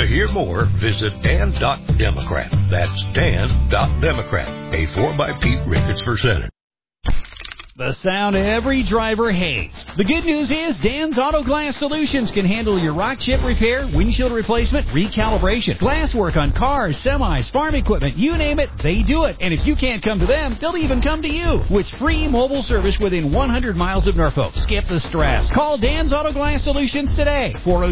hear more, visit Dan.Democrat. That's Dan.Democrat. Paid for by Pete Ricketts for Senate. The sound every driver hates. The good news is Dan's Auto Glass Solutions can handle your rock chip repair, windshield replacement, recalibration, glass work on cars, semis, farm equipment, you name it, they do it. And if you can't come to them, they'll even come to you with free mobile service within 100 miles of Norfolk. Skip the stress. Call Dan's Auto Glass Solutions today.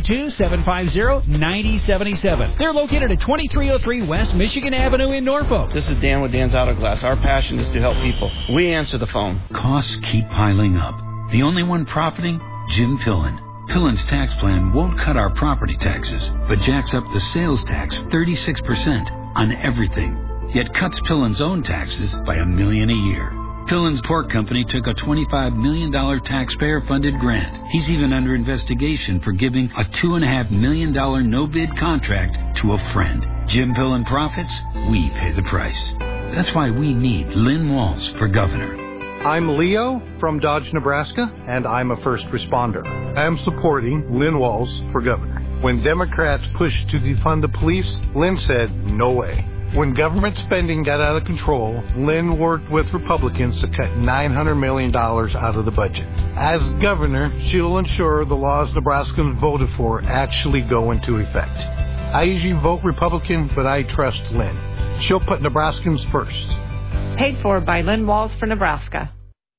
402-750-9077. They're located at 2303 West Michigan Avenue in Norfolk. This is Dan with Dan's Auto Glass. Our passion is to help people. We answer the phone. Costs keep piling up. The only one profiting? Jim Pillen. Pillen's tax plan won't cut our property taxes, but jacks up the sales tax 36% on everything. Yet cuts Pillen's own taxes by $1 million a year. Pillen's pork company took a $25 million taxpayer-funded grant. He's even under investigation for giving a $2.5 million no-bid contract to a friend. Jim Pillen profits, we pay the price. That's why we need Lynn Walls for governor. I'm Leo from Dodge, Nebraska, and I'm a first responder. I'm supporting Lynn Walls for governor. When Democrats pushed to defund the police, Lynn said, no way. When government spending got out of control, Lynn worked with Republicans to cut $900 million out of the budget. As governor, she'll ensure the laws Nebraskans voted for actually go into effect. I usually vote Republican, but I trust Lynn. She'll put Nebraskans first. Paid for by Lynn Walls for Nebraska.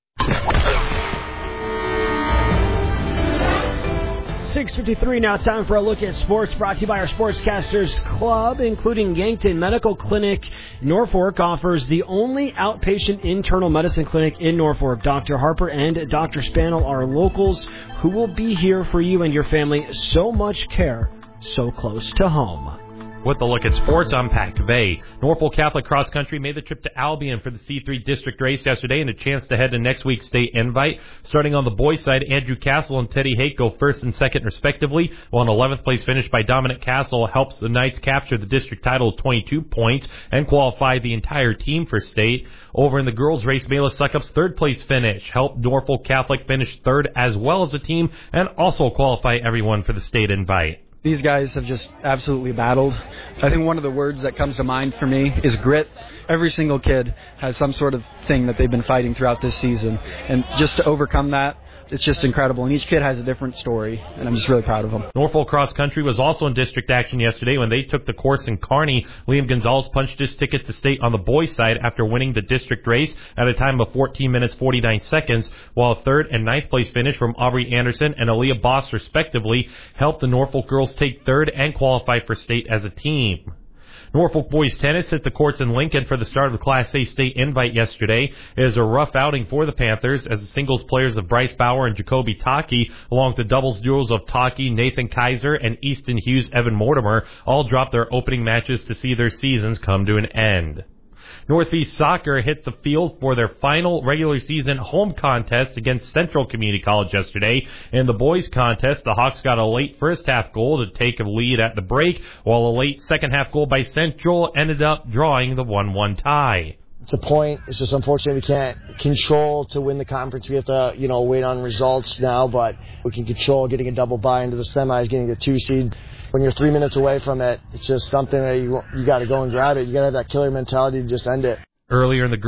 6:53 now. Time for a look at sports, brought to you by our Sportscasters Club, including Yankton Medical Clinic. Norfolk offers the only outpatient internal medicine clinic in Norfolk. Dr. Harper and Dr. Spannell are locals who will be here for you and your family. So much care, so close to home. With a look at sports, I'm Pat Cavay. Norfolk Catholic Cross Country made the trip to Albion for the C3 district race yesterday and a chance to head to next week's state invite. Starting on the boys' side, Andrew Castle and Teddy Hake go first and second respectively, while an 11th place finish by Dominic Castle helps the Knights capture the district title of 22 points and qualify the entire team for state. Over in the girls' race, Mela Suckup's third place finish helped Norfolk Catholic finish third as well as a team and also qualify everyone for the state invite. These guys have just absolutely battled. I think one of the words that comes to mind for me is grit. Every single kid has some sort of thing that they've been fighting throughout this season. And just to overcome that, it's just incredible. And each kid has a different story, and I'm just really proud of them. Norfolk Cross Country was also in district action yesterday when they took the course in Kearney. Liam Gonzalez punched his ticket to state on the boys' side after winning the district race at a time of 14 minutes 49 seconds, while a third and ninth place finish from Aubrey Anderson and Aaliyah Boss, respectively, helped the Norfolk girls take third and qualify for state as a team. Norfolk boys tennis hit the courts in Lincoln for the start of the Class A state invite yesterday. It is a rough outing for the Panthers as the singles players of Bryce Bauer and Jacoby Taki, along with the doubles duos of Taki, Nathan Kaiser, and Easton Hughes, Evan Mortimer, all dropped their opening matches to see their seasons come to an end. Northeast Soccer hit the field for their final regular season home contest against Central Community College yesterday. In the boys contest, the Hawks got a late first-half goal to take a lead at the break, while a late second-half goal by Central ended up drawing the 1-1 tie. It's a point. It's just unfortunate we can't control to win the conference. We have to, wait on results now, but we can control getting a double bye into the semis, getting the 2 seed. When you're 3 minutes away from it, it's just something that you got to go and grab it. You got to have that killer mentality to just end it. Earlier in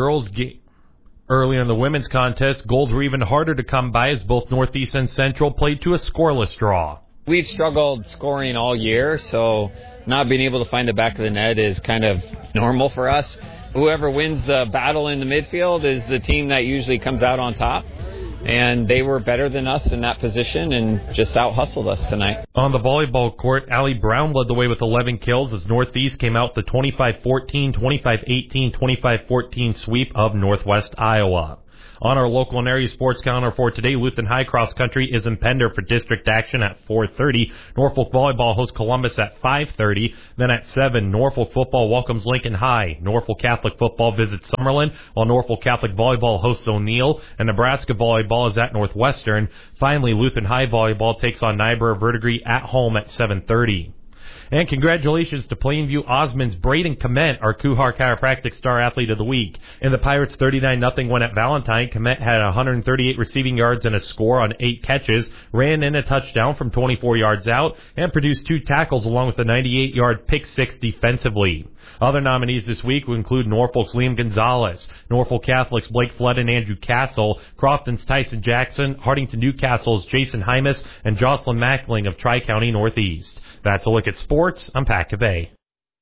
the women's contest, goals were even harder to come by as both Northeast and Central played to a scoreless draw. We've struggled scoring all year, so not being able to find the back of the net is kind of normal for us. Whoever wins the battle in the midfield is the team that usually comes out on top. And they were better than us in that position and just out-hustled us tonight. On the volleyball court, Allie Brown led the way with 11 kills as Northeast came out the 25-14, 25-18, 25-14 sweep of Northwest Iowa. On our local and area sports calendar for today, Lutheran High Cross Country is in Pender for district action at 4:30. Norfolk Volleyball hosts Columbus at 5:30. Then at 7, Norfolk Football welcomes Lincoln High. Norfolk Catholic Football visits Summerlin, while Norfolk Catholic Volleyball hosts O'Neill, and Nebraska Volleyball is at Northwestern. Finally, Lutheran High Volleyball takes on Niobrara Verdigris at home at 7:30. And congratulations to Plainview Osmonds Braden Komet, our Kuhar Chiropractic Star Athlete of the Week. In the Pirates' 39-0 win at Valentine, Komet had 138 receiving yards and a score on 8 catches, ran in a touchdown from 24 yards out, and produced 2 tackles along with a 98-yard pick six defensively. Other nominees this week will include Norfolk's Liam Gonzalez, Norfolk Catholic's Blake Flood and Andrew Castle, Crofton's Tyson Jackson, Hardington Newcastle's Jason Hymas, and Jocelyn Mackling of Tri-County Northeast. That's a look at sports. I'm Pat Cavay.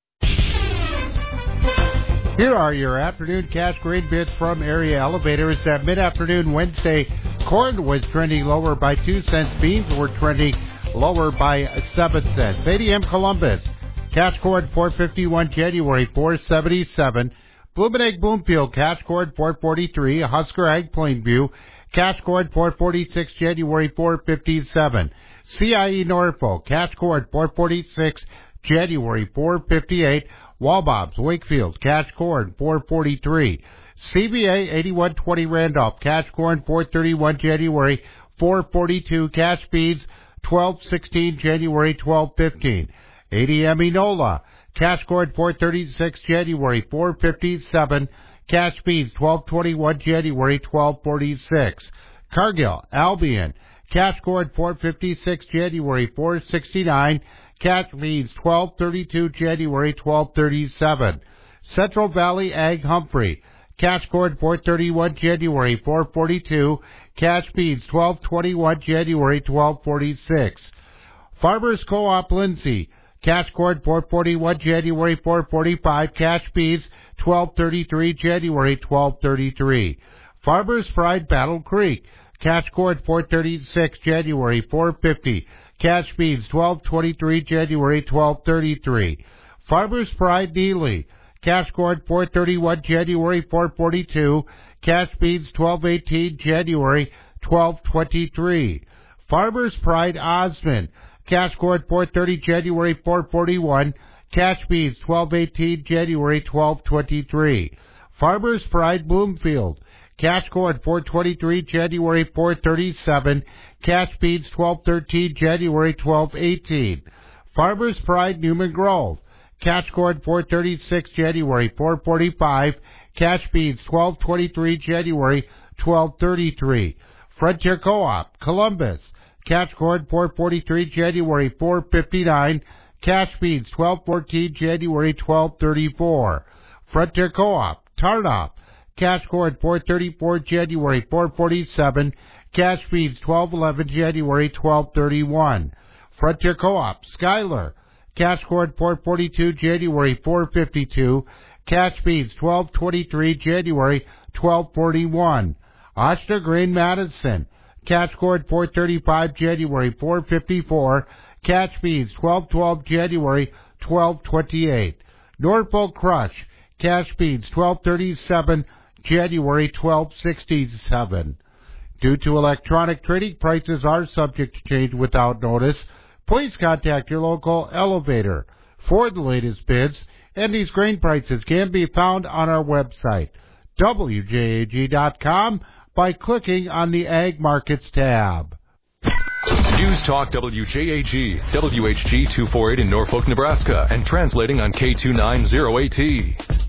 Here are your afternoon cash grain bids from Area Elevators. At mid-afternoon Wednesday, corn was trending lower by 2 cents. Beans were trending lower by 7 cents. ADM Columbus, cash corn $4.51, January $4.77. Blooming Bloomfield, cash corn $4.43. Husker Ag Plainview, cash corn $4.46, January $4.57. CIE Norfolk, cash corn $4.46, January $4.58. Walbob's Wakefield, cash corn $4.43. CBA 8120 Randolph, cash corn $4.31, January $4.42. Cash beans $12.16, January $12.15. ADM Enola, cash corn $4.36, January $4.57. Cash beans $12.21, January $12.46. Cargill Albion, cash corn $4.56, January $4.69. Cash beans $12.32, January $12.37. Central Valley Ag Humphrey, cash corn $4.31, January $4.42. Cash beans $12.21, January $12.46. Farmers Co-op Lindsay, cash corn $4.41, January $4.45. Cash beans $12.33, January $12.33. Farmers Pride Battle Creek, cash corn $4.36, January $4.50. Cash beans $12.23, January $12.33. Farmers Pride Neely, cash corn $4.31, January $4.42. Cash beans $12.18, January $12.23. Farmers Pride Osmond, cash corn $4.30, January $4.41. Cash beans $12.18, January $12.23. Farmers Pride Bloomfield, cash corn $4.23, January $4.37. Cash beans $12.13, January $12.18. Farmers Pride Newman Grove, cash corn $4.36, January $4.45. Cash beans $12.23, January $12.33. Frontier Co-op Columbus, cash corn $4.43, January $4.59. Cash beans $12.14, January $12.34. Frontier Co-op Tarnoff, cash corn $4.34, January $4.47. Cash beans $12.11, January $12.31. Frontier Co-op Schuyler, cash corn $4.42, January $4.52. Cash beans $12.23, January $12.41. Oster Grain Madison, cash corn $4.35, January $4.54. Cash beans $12.12, January $12.28. Norfolk Crush, cash beans $12.37, January $12.67. Due to electronic trading, prices are subject to change without notice. Please contact your local elevator for the latest bids, and these grain prices can be found on our website, WJAG.com, by clicking on the Ag Markets tab. News Talk WJAG, WHG 248 in Norfolk, Nebraska, and translating on K290AT.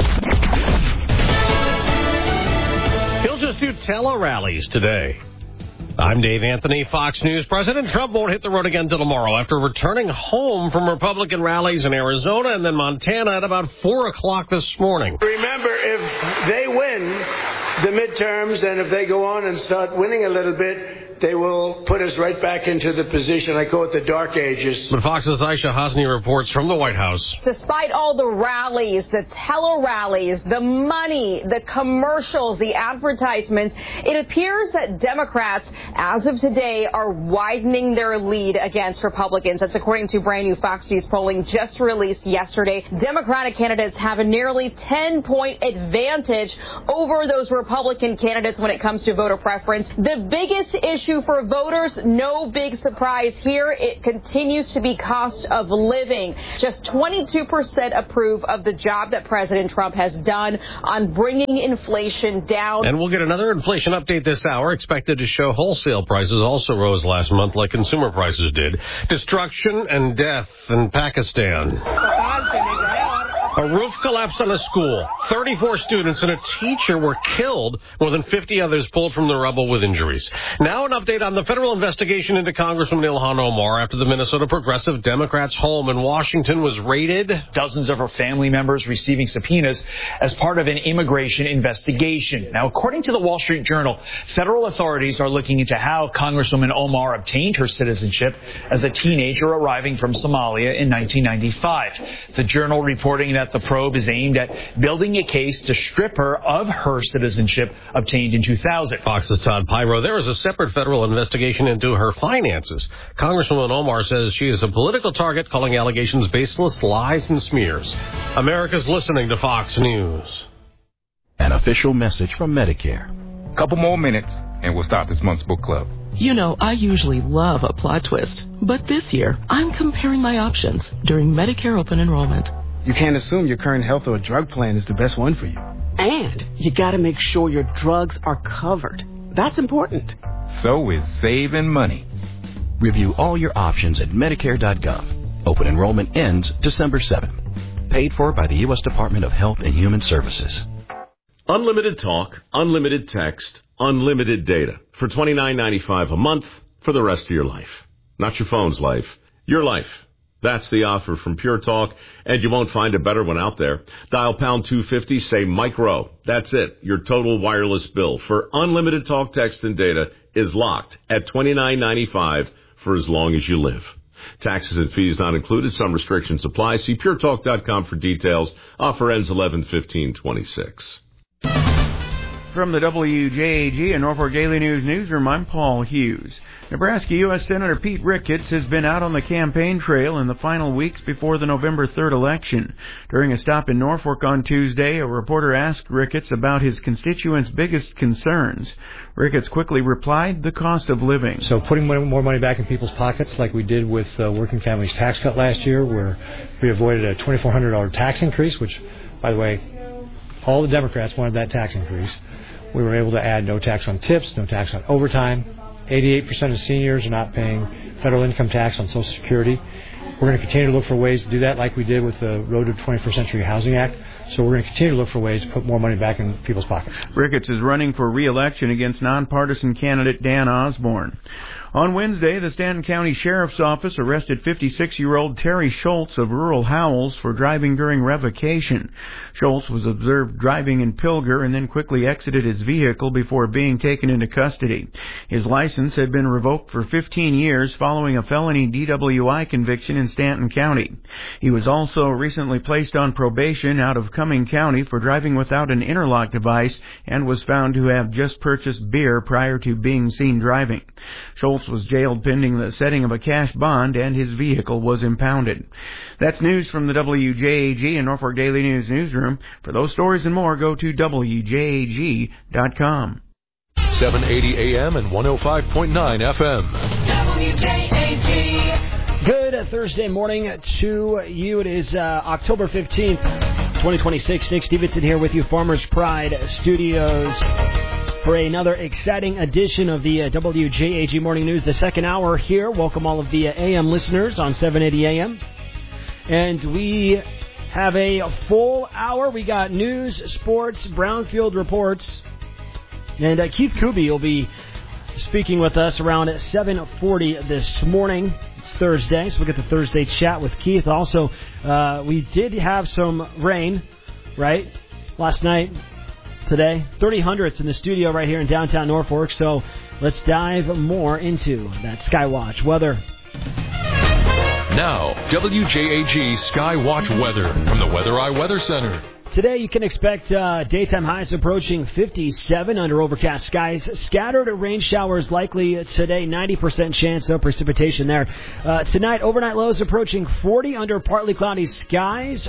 He'll just do tele-rallies today. I'm Dave Anthony, Fox News. President Trump won't hit the road again until tomorrow after returning home from Republican rallies in Arizona and then Montana at about 4 o'clock this morning. Remember, if they win the midterms and if they go on and start winning a little bit, they will put us right back into the position, I call it the dark ages. But Fox's Aisha Hosni reports from the White House. Despite all the rallies, the tele-rallies, the money, the commercials, the advertisements, it appears that Democrats, as of today, are widening their lead against Republicans. That's according to brand new Fox News polling just released yesterday. Democratic candidates have a nearly 10-point advantage over those Republican candidates when it comes to voter preference. The biggest issue issue for voters. No big surprise here. It continues to be cost of living. Just 22% approve of the job that President Trump has done on bringing inflation down. And we'll get another inflation update this hour, expected to show wholesale prices also rose last month like consumer prices did. Destruction and death in Pakistan. A roof collapsed on a school. 34 students and a teacher were killed. More than 50 others pulled from the rubble with injuries. Now an update on the federal investigation into Congresswoman Ilhan Omar after the Minnesota Progressive Democrats' home in Washington was raided. Dozens of her family members receiving subpoenas as part of an immigration investigation. Now, according to the Wall Street Journal, federal authorities are looking into how Congresswoman Omar obtained her citizenship as a teenager arriving from Somalia in 1995. The Journal reporting that the probe is aimed at building a case to strip her of her citizenship obtained in 2000. Fox's Todd Pyro. There is a separate federal investigation into her finances. Congresswoman Omar says she is a political target, calling allegations baseless lies and smears. America's listening to Fox News. An official message from Medicare. Couple more minutes and we'll start this month's book club. You know, I usually love a plot twist, but this year I'm comparing my options during Medicare open enrollment. You can't assume your current health or drug plan is the best one for you. And you got to make sure your drugs are covered. That's important. So is saving money. Review all your options at Medicare.gov. Open enrollment ends December 7th. Paid for by the U.S. Department of Health and Human Services. Unlimited talk, unlimited text, unlimited data for $29.95 a month for the rest of your life. Not your phone's life, your life. That's the offer from Pure Talk, and you won't find a better one out there. Dial pound 250, say Mike Rowe. That's it. Your total wireless bill for unlimited talk, text, and data is locked at $29.95 for as long as you live. Taxes and fees not included. Some restrictions apply. See puretalk.com for details. Offer ends 11/15/26. From the WJAG and Norfolk Daily News newsroom, I'm Paul Hughes. Nebraska U.S. Senator Pete Ricketts has been out on the campaign trail in the final weeks before the November 3rd election. During a stop in Norfolk on Tuesday, a reporter asked Ricketts about his constituents' biggest concerns. Ricketts quickly replied, the cost of living. So putting more money back in people's pockets like we did with Working Families Tax Cut last year, where we avoided a $2,400 tax increase, which, by the way, all the Democrats wanted that tax increase. We were able to add no tax on tips, no tax on overtime. 88% of seniors are not paying federal income tax on Social Security. We're going to continue to look for ways to do that like we did with the Road to 21st Century Housing Act. So we're going to continue to look for ways to put more money back in people's pockets. Ricketts is running for re-election against nonpartisan candidate Dan Osborne. On Wednesday, the Stanton County Sheriff's Office arrested 56-year-old Terry Schultz of rural Howells for driving during revocation. Schultz was observed driving in Pilger and then quickly exited his vehicle before being taken into custody. His license had been revoked for 15 years following a felony DWI conviction in Stanton County. He was also recently placed on probation out of Cumming County for driving without an interlock device and was found to have just purchased beer prior to being seen driving. Schultz was jailed pending the setting of a cash bond, and his vehicle was impounded. That's news from the WJAG and Norfolk Daily News newsroom. For those stories and more, go to WJAG.com. 780 AM and 105.9 FM. WJAG. Good Thursday morning to you. It is October 15th, 2026. Nick Stevenson here with you, Farmers Pride Studios, for another exciting edition of the WJAG Morning News, the second hour here. Welcome all of the AM listeners on 780 AM. And we have a full hour. We got news, sports, Brownfield reports. And Keith Kuby will be speaking with us around 7:40 this morning. It's Thursday, so we'll get the Thursday chat with Keith. Also, we did have some rain, right, last night. Today, 30 hundredths in the studio right here in downtown Norfolk, so let's dive more into that Skywatch weather. Now, WJAG Skywatch weather from the Weather Eye Weather Center. Today, you can expect daytime highs approaching 57 under overcast skies. Scattered rain showers likely today, 90% chance of precipitation there. Tonight, overnight lows approaching 40 under partly cloudy skies.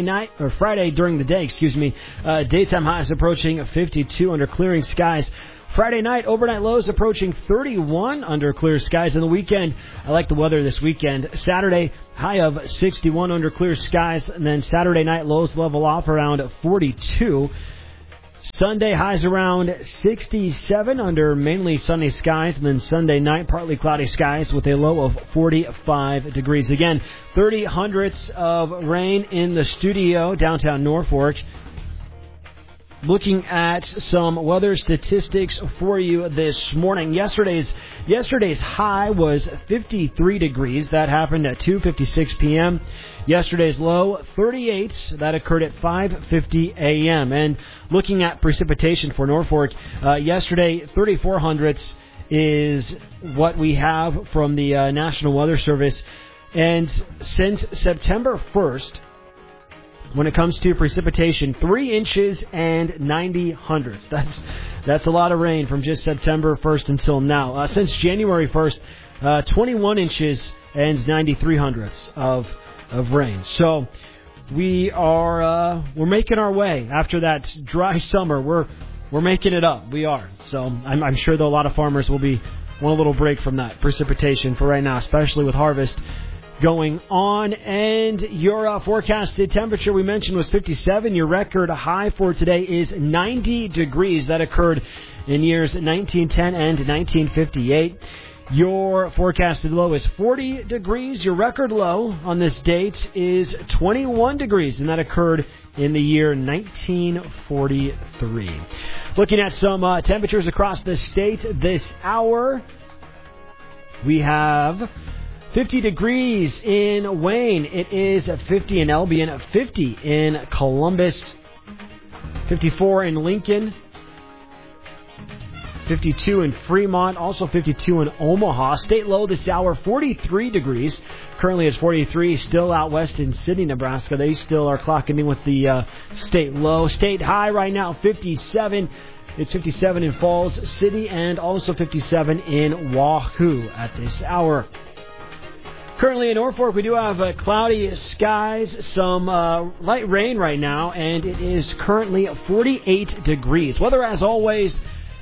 Friday during the day, daytime highs approaching 52 under clearing skies. Friday night, overnight lows approaching 31 under clear skies. In the weekend, I like the weather this weekend. Saturday, high of 61 under clear skies. And then Saturday night, lows level off around 42. Sunday, highs around 67 under mainly sunny skies. And then Sunday night, partly cloudy skies with a low of 45 degrees. Again, 30 hundredths of rain in the studio downtown Norfolk. Looking at some weather statistics for you this morning. Yesterday's high was 53 degrees. That happened at 2:56 p.m. Yesterday's low, 38. That occurred at 5:50 a.m. And looking at precipitation for Norfolk, yesterday, 34 hundredths is what we have from the National Weather Service. And since September 1st, when it comes to precipitation, 3 inches and 90 hundredths. That's a lot of rain from just September 1st until now. Since January 1st, 21 inches and 93 hundredths of rain. So we're making our way after that dry summer. We're making it up. We are. So I'm sure that a lot of farmers will want a little break from that precipitation for right now, especially with harvest going on. And your forecasted temperature we mentioned was 57. Your record high for today is 90 degrees. That occurred in years 1910 and 1958. Your forecasted low is 40 degrees. Your record low on this date is 21 degrees, and that occurred in the year 1943. Looking at some temperatures across the state this hour, we have 50 degrees in Wayne. It is 50 in Albion, 50 in Columbus, 54 in Lincoln, 52 in Fremont, also 52 in Omaha. State low this hour, 43 degrees. Currently it's 43, still out west in Sidney, Nebraska. They still are clocking in with the state low. State high right now, 57. It's 57 in Falls City and also 57 in Wahoo at this hour. Currently in Norfolk, we do have cloudy skies, some light rain right now, and it is currently 48 degrees. Weather, as always,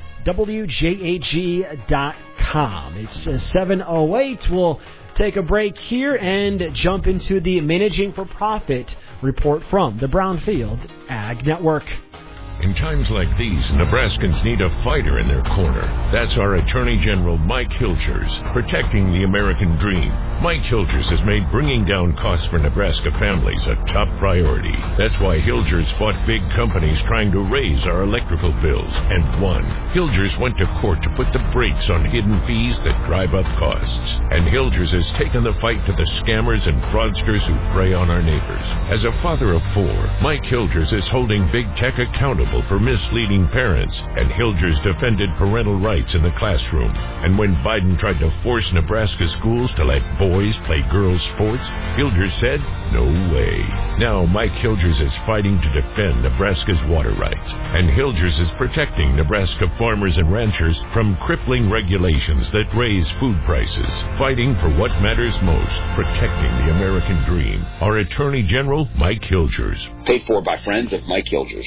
WJAG.com. It's 7:08. We'll take a break here and jump into the Managing for Profit report from the Brownfield Ag Network. In times like these, Nebraskans need a fighter in their corner. That's our Attorney General Mike Hilgers, protecting the American dream. Mike Hilgers has made bringing down costs for Nebraska families a top priority. That's why Hilgers fought big companies trying to raise our electrical bills and won. Hilgers went to court to put the brakes on hidden fees that drive up costs. And Hilgers has taken the fight to the scammers and fraudsters who prey on our neighbors. As a father of 4, Mike Hilgers is holding big tech accountable for misleading parents, and Hilgers defended parental rights in the classroom. And when Biden tried to force Nebraska schools to let boys play girls' sports, Hilgers said, no way. Now Mike Hilgers is fighting to defend Nebraska's water rights, and Hilgers is protecting Nebraska farmers and ranchers from crippling regulations that raise food prices, fighting for what matters most, protecting the American dream. Our Attorney General, Mike Hilgers. Paid for by friends of Mike Hilgers.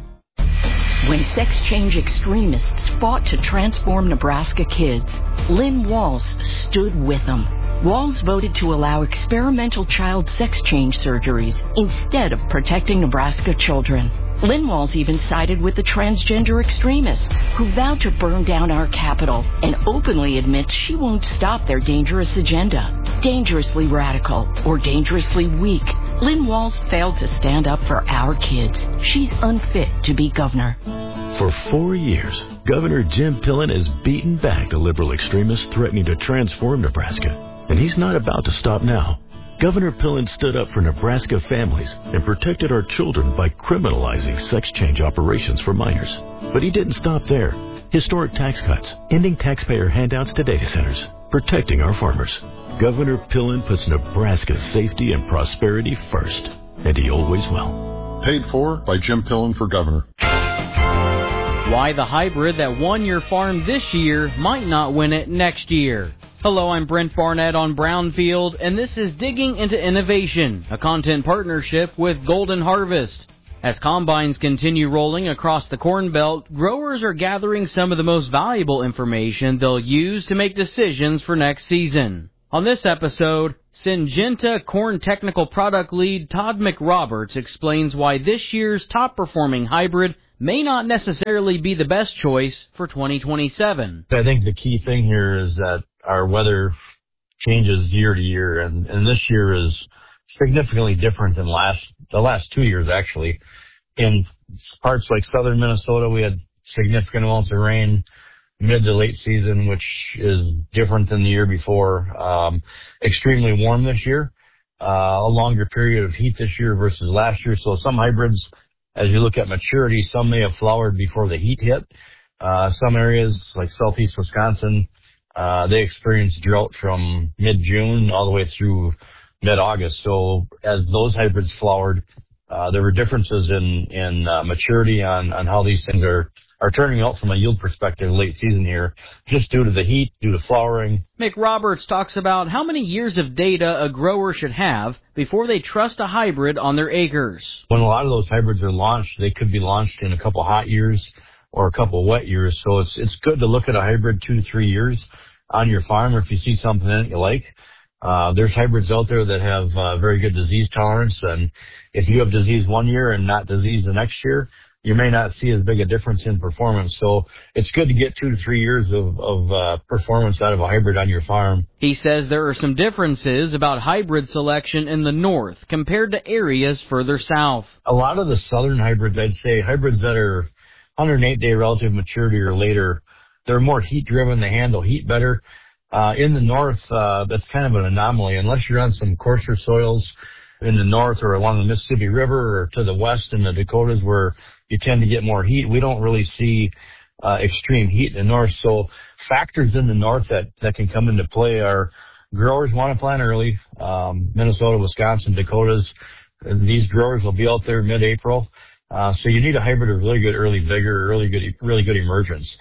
When sex change extremists fought to transform Nebraska kids, Lynn Walls stood with them. Walls voted to allow experimental child sex change surgeries instead of protecting Nebraska children. Lynn Walls even sided with the transgender extremists who vowed to burn down our capital and openly admits she won't stop their dangerous agenda. Dangerously radical or dangerously weak, Lynn Walls failed to stand up for our kids. She's unfit to be governor. For 4 years, Governor Jim Pillen has beaten back the liberal extremists threatening to transform Nebraska. And he's not about to stop now. Governor Pillen stood up for Nebraska families and protected our children by criminalizing sex change operations for minors. But he didn't stop there. Historic tax cuts, ending taxpayer handouts to data centers, protecting our farmers. Governor Pillen puts Nebraska's safety and prosperity first, and he always will. Paid for by Jim Pillen for governor. Why the hybrid that won your farm this year might not win it next year. Hello, I'm Brent Barnett on Brownfield, and this is Digging into Innovation, a content partnership with Golden Harvest. As combines continue rolling across the Corn Belt, growers are gathering some of the most valuable information they'll use to make decisions for next season. On this episode, Syngenta Corn Technical Product Lead Todd McRoberts explains why this year's top-performing hybrid may not necessarily be the best choice for 2027. I think the key thing here is that our weather changes year to year, and this year is significantly different than the last 2 years, actually. In parts like southern Minnesota, we had significant amounts of rain mid to late season, which is different than the year before. Extremely warm this year, a longer period of heat this year versus last year. So some hybrids, as you look at maturity, some may have flowered before the heat hit. Some areas like southeast Wisconsin, they experienced drought from mid-June all the way through mid-August. So as those hybrids flowered, there were differences in maturity on how these things are turning out from a yield perspective late season here, just due to the heat, due to flowering. McRoberts talks about how many years of data a grower should have before they trust a hybrid on their acres. When a lot of those hybrids are launched, they could be launched in a couple hot years or a couple wet years. So it's good to look at a hybrid 2 to 3 years on your farm, or if you see something that you like. There's hybrids out there that have very good disease tolerance, and if you have disease one year and not disease the next year, you may not see as big a difference in performance. So it's good to get 2 to 3 years of performance out of a hybrid on your farm. He says there are some differences about hybrid selection in the north compared to areas further south. A lot of the southern hybrids, I'd say hybrids that are 108-day relative maturity or later, they're more heat-driven. They handle heat better. In the north, that's kind of an anomaly. Unless you're on some coarser soils in the north or along the Mississippi River or to the west in the Dakotas where you tend to get more heat, we don't really see extreme heat in the north. So factors in the north that can come into play are growers want to plant early. Minnesota, Wisconsin, Dakotas, these growers will be out there mid-April. So you need a hybrid of really good early vigor, really good emergence.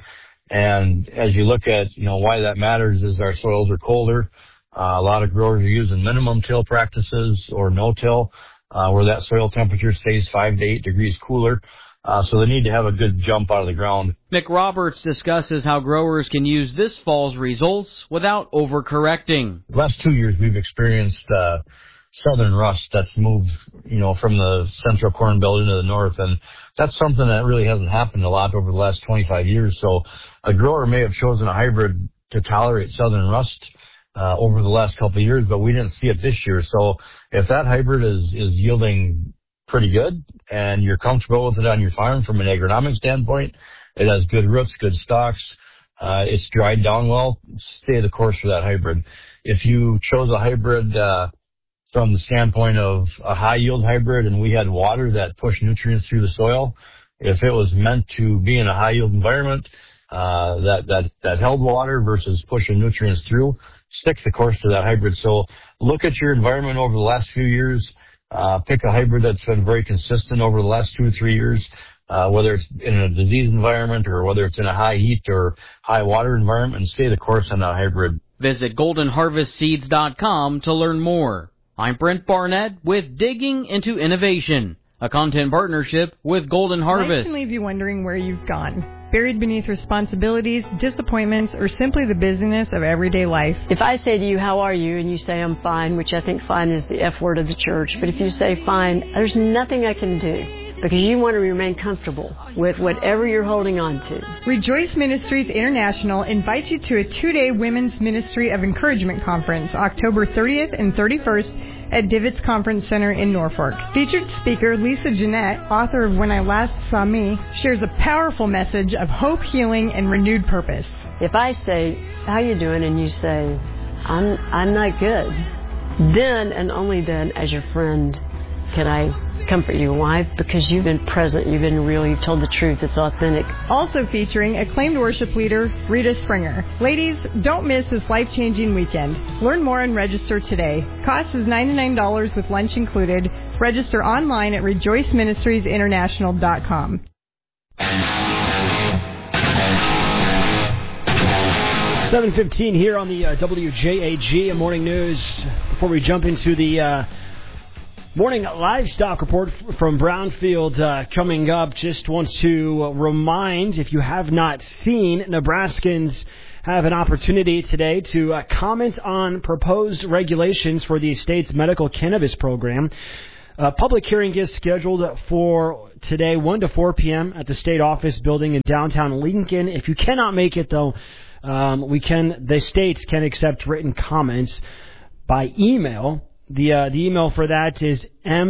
And as you look at, why that matters is our soils are colder. A lot of growers are using minimum till practices or no till, where that soil temperature stays 5 to 8 degrees cooler. So they need to have a good jump out of the ground. McRoberts discusses how growers can use this fall's results without overcorrecting. The last 2 years we've experienced southern rust that's moved, from the central Corn Belt into the north. And that's something that really hasn't happened a lot over the last 25 years. So a grower may have chosen a hybrid to tolerate southern rust over the last couple of years, but we didn't see it this year. So if that hybrid is yielding pretty good and you're comfortable with it on your farm from an agronomic standpoint, it has good roots, good stalks, it's dried down well, stay the course for that hybrid. If you chose a hybrid from the standpoint of a high yield hybrid and we had water that pushed nutrients through the soil, if it was meant to be in a high yield environment that held water versus pushing nutrients through, stick the course to that hybrid. So look at your environment over the last few years, pick a hybrid that's been very consistent over the last 2 or 3 years, whether it's in a disease environment or whether it's in a high heat or high water environment, and stay the course on that hybrid. Visit goldenharvestseeds.com to learn more. I'm Brent Barnett with Digging into Innovation, a content partnership with Golden Harvest. Life can leave you wondering where you've gone, buried beneath responsibilities, disappointments, or simply the busyness of everyday life. If I say to you, how are you, and you say I'm fine, which I think fine is the F word of the church, but if you say fine, there's nothing I can do. Because you want to remain comfortable with whatever you're holding on to. Rejoice Ministries International invites you to a 2-day Women's Ministry of Encouragement Conference, October 30th and 31st at Divots Conference Center in Norfolk. Featured speaker Lisa Jeanette, author of When I Last Saw Me, shares a powerful message of hope, healing, and renewed purpose. If I say, how you doing, and you say, I'm not good, then and only then, as your friend, can I comfort you. Why? Because you've been present, you've been real, you've told the truth, it's authentic. Also featuring acclaimed worship leader Rita Springer. Ladies, don't miss this life-changing weekend. Learn more and register today. Cost is $99 with lunch included. Register online at rejoiceministriesinternational.com. 7:15 here on the WJAG Morning News. Before we jump into the Morning livestock report from Brownfield coming up. Just want to remind, if you have not seen, Nebraskans have an opportunity today to comment on proposed regulations for the state's medical cannabis program. A public hearing is scheduled for today, 1 to 4 p.m. at the state office building in downtown Lincoln. If you cannot make it, though, the states can accept written comments by email. The email for that is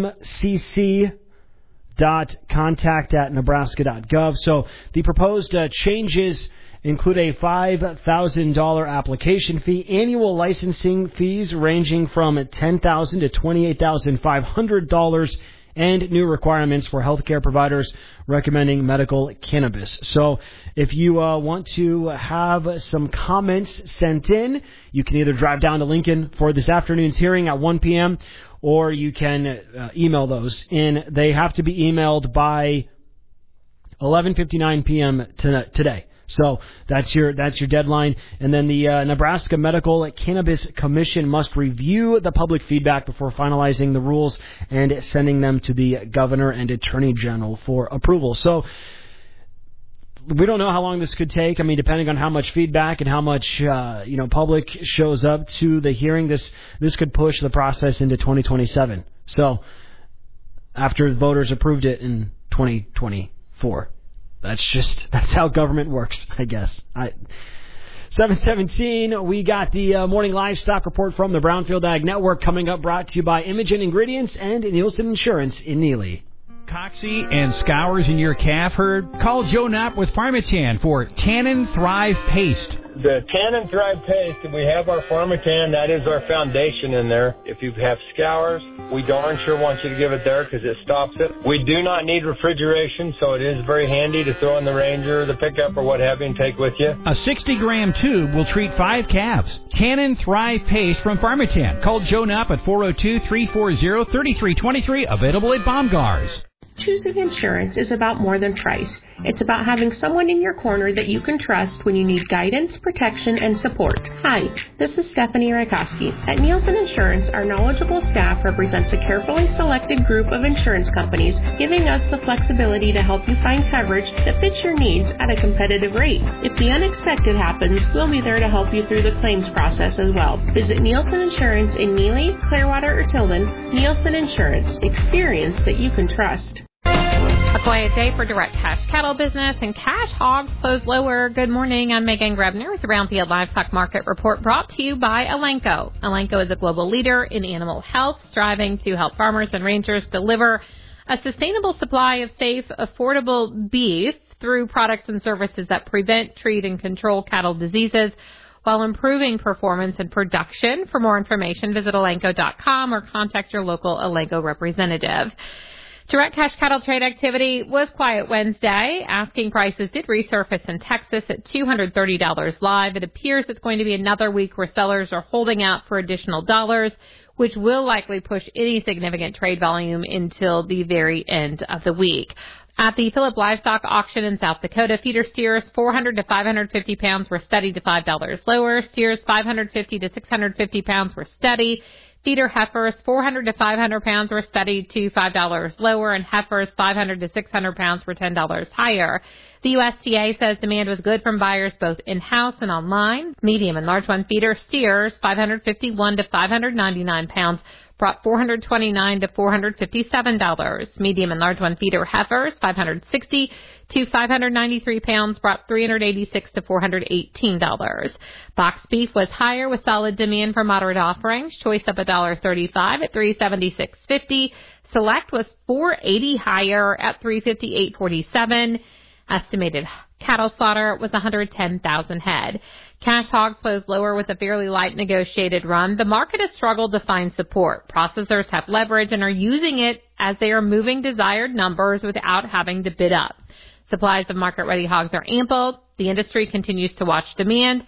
mcc.contact@nebraska.gov. So the proposed changes include a $5,000 application fee, annual licensing fees ranging from $10,000 to $28,500, and new requirements for healthcare providers recommending medical cannabis. So if you want to have some comments sent in, you can either drive down to Lincoln for this afternoon's hearing at 1 p.m., or you can email those in. They have to be emailed by 11:59 p.m. today. So that's your deadline. And then the Nebraska Medical Cannabis Commission must review the public feedback before finalizing the rules and sending them to the governor and attorney general for approval. So we don't know how long this could take. I mean, depending on how much feedback and how much public shows up to the hearing, this could push the process into 2027. So after the voters approved it in 2024. That's how government works, I guess. 7:17, we got the morning livestock report from the Brownfield Ag Network coming up, brought to you by Imogen Ingredients and Nielsen Insurance in Neely. Coxie and scours in your calf herd? Call Joe Knapp with Pharmatan for Tannin Thrive Paste. The Tannin Thrive Paste, we have our Pharmatan. That is our foundation in there. If you have scours, we darn sure want you to give it there because it stops it. We do not need refrigeration, so it is very handy to throw in the Ranger or the pickup or what have you and take with you. A 60-gram tube will treat 5 calves. Tannin Thrive Paste from Pharmatan. Call Joe Knapp at 402-340-3323. Available at Baumgars. Choosing insurance is about more than price. It's about having someone in your corner that you can trust when you need guidance, protection, and support. Hi, this is Stephanie Rakoski. At Nielsen Insurance, our knowledgeable staff represents a carefully selected group of insurance companies, giving us the flexibility to help you find coverage that fits your needs at a competitive rate. If the unexpected happens, we'll be there to help you through the claims process as well. Visit Nielsen Insurance in Neely, Clearwater, or Tilden. Nielsen Insurance. Experience that you can trust. A quiet day for direct cash cattle business, and cash hogs closed lower. Good morning. I'm Megan Grebner with the Brownfield Livestock Market Report, brought to you by Elanco. Elanco is a global leader in animal health, striving to help farmers and ranchers deliver a sustainable supply of safe, affordable beef through products and services that prevent, treat, and control cattle diseases while improving performance and production. For more information, visit Elanco.com or contact your local Elanco representative. Direct cash cattle trade activity was quiet Wednesday. Asking prices did resurface in Texas at $230 live. It appears it's going to be another week where sellers are holding out for additional dollars, which will likely push any significant trade volume until the very end of the week. At the Phillip Livestock Auction in South Dakota, feeder steers 400 to 550 pounds were steady to $5 lower. Steers 550 to 650 pounds were steady. Feeder heifers 400 to 500 pounds were steady to $5 lower, and heifers 500 to 600 pounds were $10 higher. The USDA says demand was good from buyers both in-house and online. Medium and large one feeder steers 551 to 599 pounds brought $429 to $457. Medium and large one feeder heifers 560 to 593 pounds brought $386 to $418. Box beef was higher with solid demand for moderate offerings. Choice up $1.35 at $376.50. Select was $4.80 higher at $358.47. Estimated cattle slaughter was 110,000 head. Cash hogs closed lower with a fairly light negotiated run. The market has struggled to find support. Processors have leverage and are using it as they are moving desired numbers without having to bid up. Supplies of market-ready hogs are ample. The industry continues to watch demand.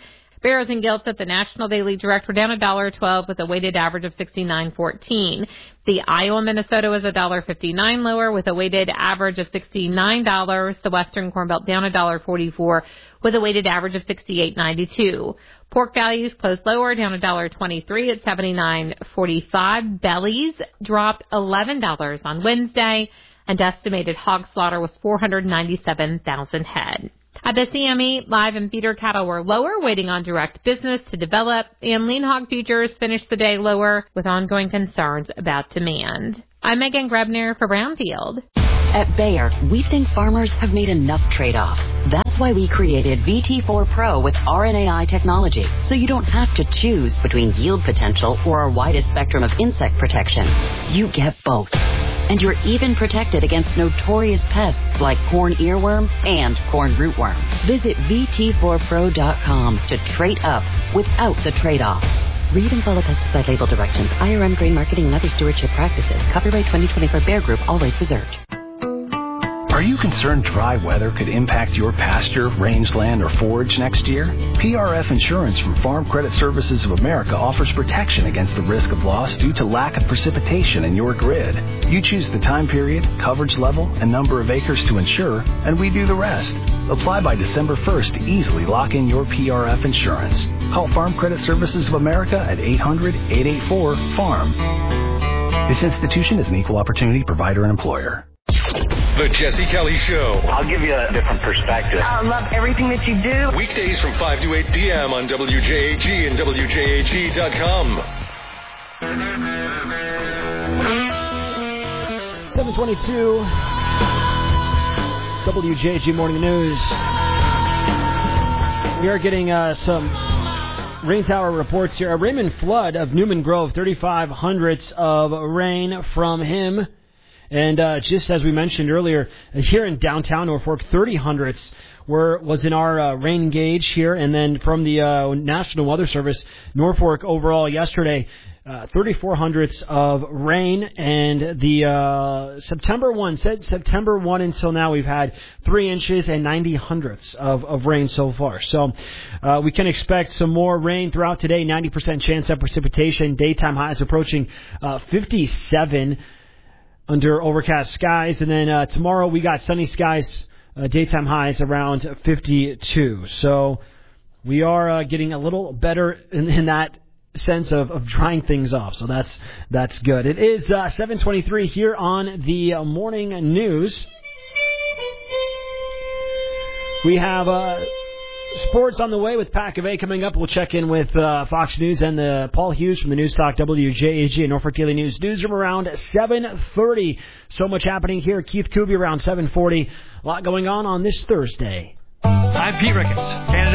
Barrows and Gilts at the National Daily Direct were down $1.12 with a weighted average of 69.14. The Iowa, Minnesota was $1.59 lower with a weighted average of $69. The Western Corn Belt down $1.44 with a weighted average of 68.92. Pork values closed lower, down $1.23 at 79.45. Bellies dropped $11 on Wednesday, and estimated hog slaughter was 497,000 head. At the CME, live and feeder cattle were lower, waiting on direct business to develop, and lean hog futures finished the day lower with ongoing concerns about demand. I'm Megan Grebner for Brownfield. At Bayer, we think farmers have made enough trade-offs. That's why we created VT4 Pro with RNAi technology, so you don't have to choose between yield potential or our widest spectrum of insect protection. You get both. And you're even protected against notorious pests like corn earworm and corn rootworm. Visit VT4Pro.com to trade up without the trade-offs. Read and follow pesticide label directions, IRM grain marketing and other stewardship practices. Copyright 2024 Bayer Group, all rights reserved. Are you concerned dry weather could impact your pasture, rangeland, or forage next year? PRF Insurance from Farm Credit Services of America offers protection against the risk of loss due to lack of precipitation in your grid. You choose the time period, coverage level, and number of acres to insure, and we do the rest. Apply by December 1st to easily lock in your PRF insurance. Call Farm Credit Services of America at 800-884-FARM. This institution is an equal opportunity provider and employer. The Jesse Kelly Show. I'll give you a different perspective. I love everything that you do. Weekdays from 5 to 8 p.m. on WJAG and WJAG.com. 7:22. WJAG Morning News. We are getting some rain tower reports here. Raymond Flood of Newman Grove, 35 hundredths of rain from him. And just as we mentioned earlier, here in downtown Norfolk, 30 hundredths was in our rain gauge here. And then from the National Weather Service, Norfolk overall yesterday, 34 hundredths of rain. And the September 1 until now, we've had 3 inches and 90 hundredths of rain so far. So we can expect some more rain throughout today, 90% chance of precipitation. Daytime highs approaching 57 under overcast skies. And then tomorrow we got sunny skies, daytime highs around 52. So we are getting a little better in that sense of drying things off. So that's good. It is 7:23 here on the morning news. We have sports on the way with Pack of 8 coming up. We'll check in with Fox News and Paul Hughes from the News Talk WJAG and Norfolk Daily News newsroom around 7:30. So much happening here. Keith Kuby around 7:40. A lot going on this Thursday. I'm Pete Ricketts, Canada